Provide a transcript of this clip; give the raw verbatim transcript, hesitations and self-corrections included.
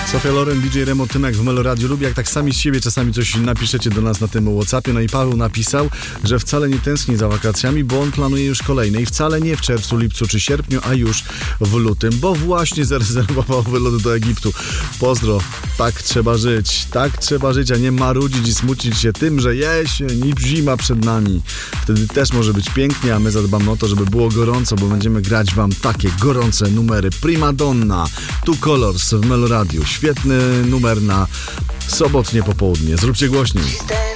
Sofia Loren, D J Remo, Tymek w Meloradiu. Lubię, jak tak sami z siebie czasami coś napiszecie do nas na tym WhatsAppie. No i Paweł napisał, że wcale nie tęskni za wakacjami, bo on planuje już kolejne. I wcale nie w czerwcu, lipcu czy sierpniu, a już w lutym, bo właśnie zarezerwował wylot do Egiptu. Pozdro. Tak trzeba żyć. Tak trzeba żyć, a nie marudzić i smucić się tym, że jesień i zima przed nami. Wtedy też może być pięknie, a my zadbamy o to, żeby było gorąco, bo będziemy grać wam takie gorące numery. Prima Donna, Two Colors w Meloradiu. Świetny numer na sobotnie popołudnie. Zróbcie głośniej.